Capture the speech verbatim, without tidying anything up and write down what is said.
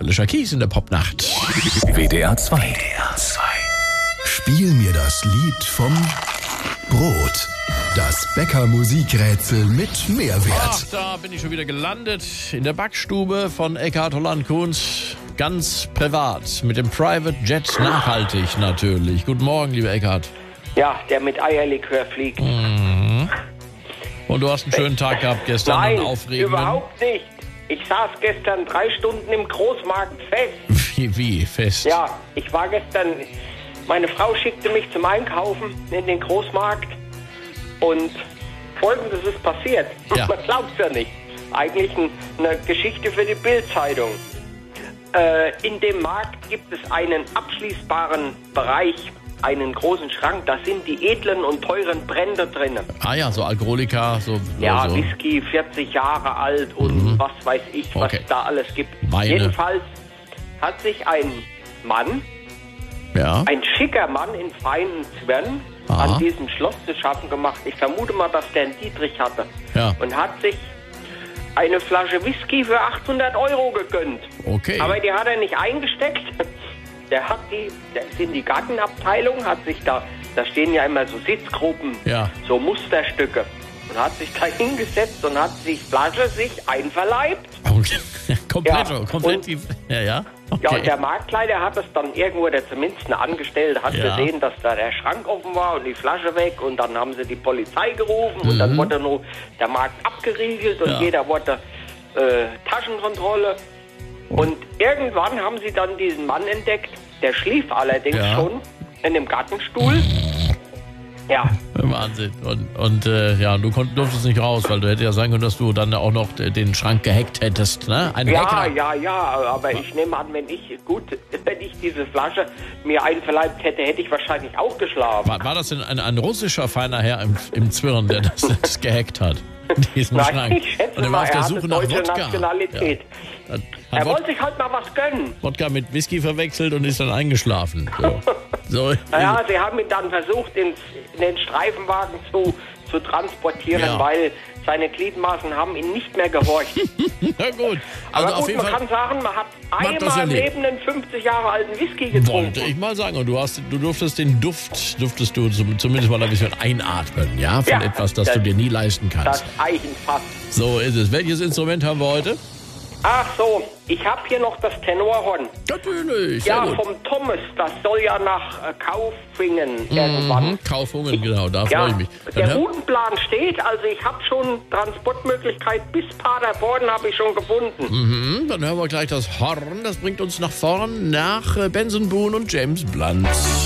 Alicia Keys in der Popnacht. W D R zwei. W D R zwei. Spiel mir das Lied vom Brot. Das Bäcker-Musikrätsel mit Mehrwert. Ach, da bin ich schon wieder gelandet in der Backstube von Eckhard Holland-Kunz. Ganz privat, mit dem Private Jet, nachhaltig natürlich. Guten Morgen, lieber Eckhard. Ja, der mit Eierlikör fliegt. Mhm. Und du hast einen schönen Tag gehabt gestern, Nein, einen aufregenden. überhaupt nicht. Ich saß gestern drei Stunden im Großmarkt fest. Wie, wie fest? Ja, ich war gestern, meine Frau schickte mich zum Einkaufen in den Großmarkt und Folgendes ist passiert. Ja. Man glaubt's ja nicht. Eigentlich ein, eine Geschichte für die Bild-Zeitung. Äh, in dem Markt gibt es einen abschließbaren Bereich, einen großen Schrank. Da sind die edlen und teuren Brände drin. Ah ja, so Alkoholika, so. Ja, so. Whisky, vierzig Jahre alt und Mhm. was weiß ich, was Okay. da alles gibt. Weine. Jedenfalls hat sich ein Mann, Ja. ein schicker Mann in feinen Zwirn, Aha. an diesem Schloss zu schaffen gemacht. Ich vermute mal, dass der einen Dietrich hatte. Ja. Und hat sich eine Flasche Whisky für achthundert Euro gegönnt. Okay. Aber die hat er nicht eingesteckt. Der hat die, der ist in die Gartenabteilung, hat sich da, da stehen ja immer so Sitzgruppen, Ja. so Musterstücke. Und hat sich da hingesetzt und hat die Flasche sich einverleibt. Okay. komplett, Ja, komplett. und- die, ja, ja. Okay. Ja, und der Marktleiter hat es dann irgendwo, oder zumindest eine Angestellte, hat Ja. gesehen, dass da der Schrank offen war und die Flasche weg. Und dann haben sie die Polizei gerufen und dann wurde nur der Markt abgeriegelt und Ja. jeder wollte äh, Taschenkontrolle. Und irgendwann haben sie dann diesen Mann entdeckt, der schlief allerdings Ja. schon in dem Gartenstuhl. Ja, Wahnsinn. Und, und äh, ja, du konnt, durftest nicht raus, weil du hättest ja sagen können, dass du dann auch noch den Schrank gehackt hättest, ne? Ein ja, Hacker. ja, ja, aber ich nehme an, wenn ich, gut, wenn ich diese Flasche mir einverleibt hätte, hätte ich wahrscheinlich auch geschlafen. War, war das denn ein, ein russischer feiner Herr im, im Zwirn, der das, das gehackt hat? Diesen Nein, Schrank. ich schätze Und er war mal, auf der er Suche hatte nach deutsche Wodka. Nationalität. Ja. Hat, Er hat wollte Wod sich halt mal was gönnen. Wodka mit Whisky verwechselt und ist dann eingeschlafen. So. so. Naja, sie haben ihn dann versucht, in, in den Streifenwagen zu, zu transportieren, Ja. weil seine Gliedmaßen haben ihn nicht mehr gehorcht. Na gut. Also Aber auf gut, jeden man Fall kann sagen, man hat Man hat das einmal im erlebt. Leben einen fünfzig Jahre alten Whisky wollte getrunken. ich mal sagen. Und du hast, du durftest den Duft, durftest du zum, zumindest mal ein bisschen einatmen, ja? Von Ja, etwas, das, das- du dir nie leisten kannst. Das Eichenfass. So ist es. Welches Instrument haben wir heute? Ach so, ich habe hier noch das Tenorhorn. Natürlich. Sehr Ja, gut. vom Thomas. Das soll ja nach äh, Kaufingen irgendwann. Mhm, Kaufungen, genau, da Ja, freue ich mich. Dann der hör- Routenplan steht, also ich habe schon Transportmöglichkeit bis Paderborn habe ich schon gefunden. Mhm, dann hören wir gleich das Horn. Das bringt uns nach vorn nach äh, Benson Boone und James Blunt.